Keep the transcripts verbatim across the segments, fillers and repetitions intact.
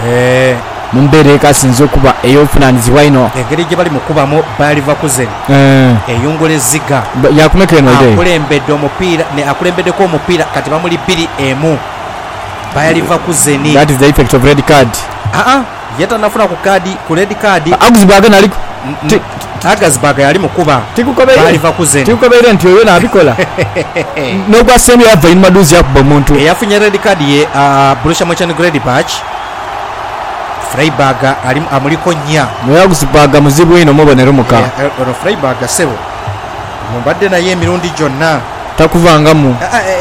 eh mumbere kasinzo kuba eyofunanizibwa ino engeri gye bali mukubamu baliva kuzeni eh eyungule ziga yakumekere no ide akulembedde omupiira ne akulembeddeko omupiira kati bamuli bbiri emu baliva kuzeni. That is the effect of red card. ah ah yeta nafuna ku kadi ku red card Augsburg naliko Augsburg yali mukuba tikukobere baliva kuzeni tikukobere nti oyo nabikola no kwa semi yava in maduzi yakuba omuntu eyafunye red card ye uh, Borussia Mönchengladbach Freiburg ali amuliko nya no Augsburg muzibu ino mubonero muka ono Freiburg sebo mumbadde naye emirundi gyonna takuvangamu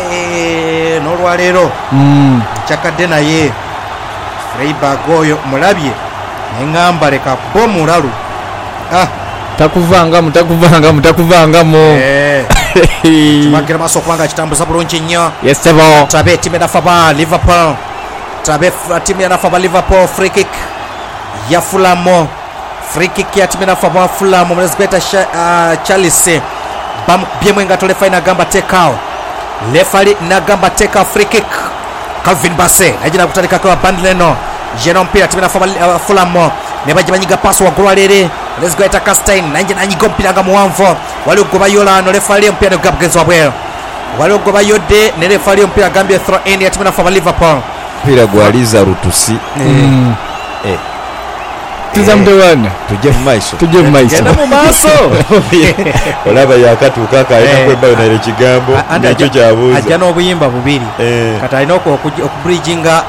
eh n'olwaleero mm chakadde naye Freiburg oyo mulabye nengamba leka bomulalu ah takuvangamu takuvangamu takuvangamu eh tumakira maso kubanga kitambuza bulungi nnyo. Yes sebo trabe timu ya Liverpool trabe timu ya Liverpool free kick ya Fulham free kick ya timu ya Fulham mlezbeta uh, Chelsea bam biemwe ngatole faina gamba take out lefali na gamba take out free kick Calvin Bassey ajina kutalika kwa bandleno Jerome Pira timu ya uh, Fulham ne bajibanyiga pass wa Grolere let's go attack Stein nanje nanyigo mpira nga muwanvo wali ogoba yola no lefali mpira gab against wabwero wali ogoba yode ne lefali mpira gambye throw in ya timu ya Liverpool mpira gwaliza rutusi mm. eh tuzamde wana tuje mu maiso tuje mu maiso genda mu maaso olaba yakatuuka kaina kwebbayo na ekigambo nakyo kyabuuza ajja n'obuyimba bubiri kati alina okubridginga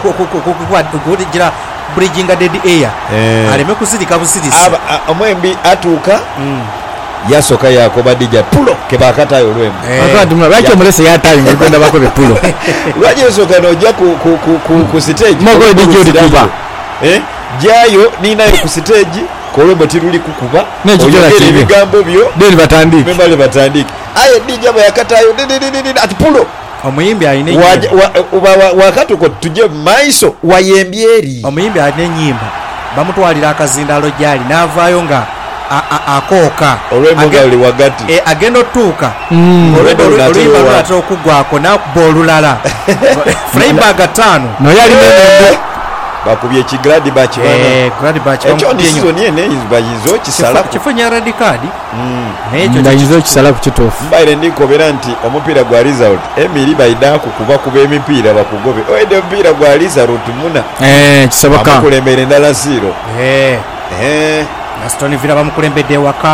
okugira bridginga dead air aleme kusirika busirisi omwembi atuuka yasoka yakoba dija pulo kebakatayo olwembi akati mwa lwaki omulese yatayo ngenda bakobe pulo lwaki yasoka nojja ku ku stage mogo dija olikuba eh jayo ninayo ku stage kolombo tiruli kukuba n'ekijala ebigambo byo deni batandiki membale batandiki aye dija bayakatayo ati pulo omuyimbi alina wakati ko tuje maiso wayembyeri omuyimbi alina ennyimba bamutwalira akazindalo gyali n'avaayo nga akooka olw'embogali wagati agenda otuuka oluyimba lwatera okuggwako nakuba olulala Freiburg tano noyali nemende bakubye ekigradi bakibanaekyo ni sizoni ene bayizo kisala kifunya red card nekyo bayizo kisala ku kituufu mbaire ndikobera nti omupiira gwa result Emily baida kukuba kuba emipiira bakugobe oyede omupiira gwa result muna eh kisoboka amukulembere ndala zero eh eh Aston Villa bamukulembedde waka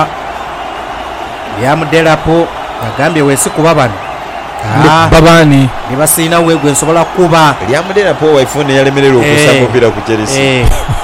yamudelapo agambye wesi kuba bano ah babani nibasina wegwe nsobola kuba lyamudera po waifone yalemerero okusanga opira ku Chelsea eh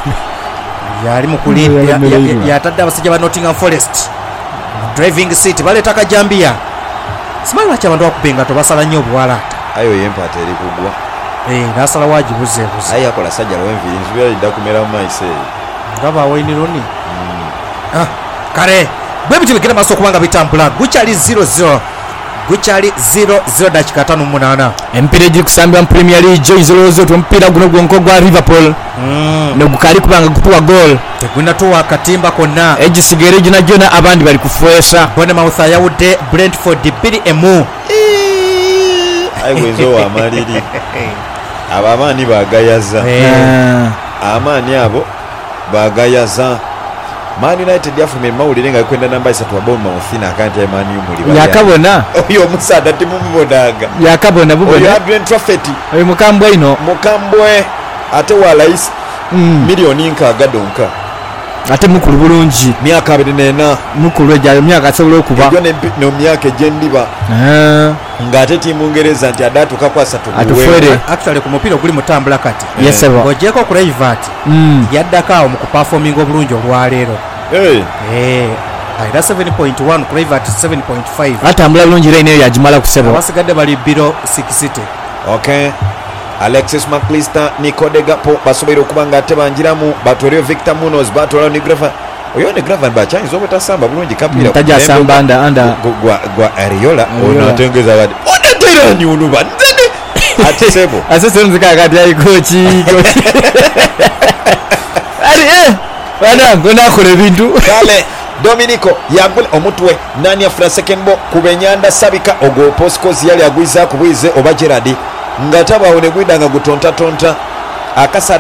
yali mukulindya yatadde abasajja ba Nottingham Forest driving seat baleta kajambia simala cha bantu akubenga to basala nnyo obwala ayo yempata eri kugwa eh nasala wajibuze buze ayo akola sajja lwenviri nzubira idakumera mu maise ngaba wainironi ah kare bwe bityo bigenda maso kubanga bitambula guchali zero zero guchali zero zero dakika tano munana empire giri kusambya mu Premier League zero zero tumpira guno gwenko gwa Liverpool mm. no gukali kubanga kutuwa goal teguna tuwa katimba konna egisigere gina jona abandi bali kufuesa bone mausa yawude Brentford biri emu ayi wezo wa maliri abamani bagayaza yeah. amani abo bagayaza Man United yafume mawulire nga kwenda namba isatu aboma ofina akanti ya Man U muri yakabona oyo musada timumubodaga yakabona bubona oyo Adrian Trafford oyo mukambwe ino mukambwe ate wa rais mm. milioni nkaga donka ate mukulu bulungi myaka abiri nena mukulu ejayo myaka asobola okuba ejo ne no myaka ejendiba eh ngate timu ngereza nti adatu kakwasa tuwe actually ku mupira guli mutambula kati yes sir ojeko ku Rayvat mm. yaddaka mu performing obulungi olwaleero eh eh aira seven point one ku Rayvat seven point five atambula bulungi line eyo yajimala ku sebo abasigadde bali biro sixty okay Alexis McAllister Nico de Gapo basobera okubanga atebanjiramu batwere Victor Munoz batwala ni Grafa oyo ne Grafa bachanyizo betasamba bulungi kapira taja samba anda anda gwa gwa Ariola ono atengeza badi ona tera nyunu banzene ati sebo asese nzika kati ya coach ari eh bana ngona kole bintu kale Dominico yagule omutwe nani afra second ball kubenyanda sabika ogo Poscos yali agwiza kubuize oba Gerard ngataba one gwidanga gutonta tonta akasa